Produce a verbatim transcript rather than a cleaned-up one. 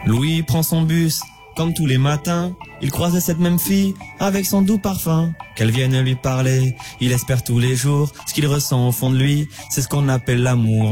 Louis prend son bus, comme tous les matins, il croise cette même fille avec son doux parfum. Qu'elle vienne lui parler, il espère tous les jours, ce qu'il ressent au fond de lui, c'est ce qu'on appelle l'amour.